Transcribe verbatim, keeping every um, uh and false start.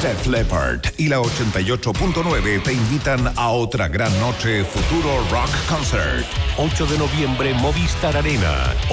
Def Leppard y la ochenta y ocho punto nueve te invitan a otra gran noche Futuro Rock Concert. ocho de noviembre, Movistar Arena.